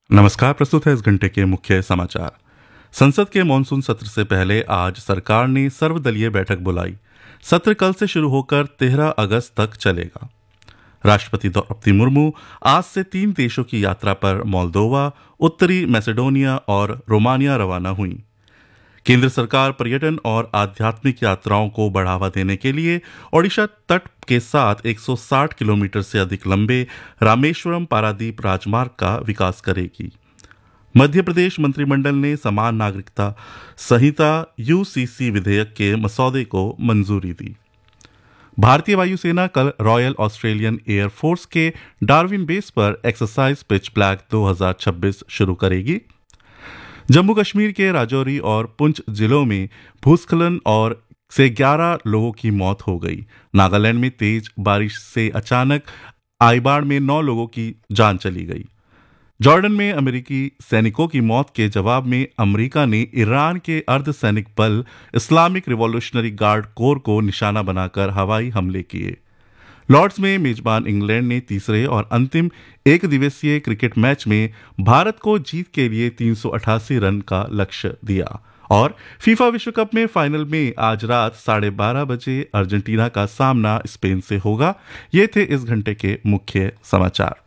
नमस्कार। प्रस्तुत है इस घंटे के मुख्य समाचार। संसद के मानसून सत्र से पहले आज सरकार ने सर्वदलीय बैठक बुलाई। सत्र कल से शुरू होकर 13 अगस्त तक चलेगा। राष्ट्रपति द्रौपदी मुर्मू आज से 3 देशों की यात्रा पर मोल्दोवा, उत्तरी मैसेडोनिया और रोमानिया रवाना हुई। केंद्र सरकार पर्यटन और आध्यात्मिक यात्राओं को बढ़ावा देने के लिए ओडिशा तट के साथ 160 किलोमीटर से अधिक लंबे रामेश्वरम पारादीप राजमार्ग का विकास करेगी। मध्य प्रदेश मंत्रिमंडल ने समान नागरिकता संहिता यूसीसी विधेयक के मसौदे को मंजूरी दी। भारतीय वायुसेना कल रॉयल ऑस्ट्रेलियन एयर फोर्स के डार्विन बेस पर एक्सरसाइज पिच ब्लैक 2026 शुरू करेगी। जम्मू कश्मीर के राजौरी और पुंछ जिलों में भूस्खलन और से 11 लोगों की मौत हो गई। नागालैंड में तेज बारिश से अचानक आई बाढ़ में 9 लोगों की जान चली गई। जॉर्डन में अमेरिकी सैनिकों की मौत के जवाब में अमेरिका ने ईरान के अर्धसैनिक बल इस्लामिक रिवॉल्यूशनरी गार्ड कोर को निशाना बनाकर हवाई हमले किए। लॉर्ड्स में मेजबान इंग्लैंड ने तीसरे और अंतिम एक दिवसीय क्रिकेट मैच में भारत को जीत के लिए 388 रन का लक्ष्य दिया। और फीफा विश्व कप में फाइनल में आज रात 12:30 बजे अर्जेंटीना का सामना स्पेन से होगा। ये थे इस घंटे के मुख्य समाचार।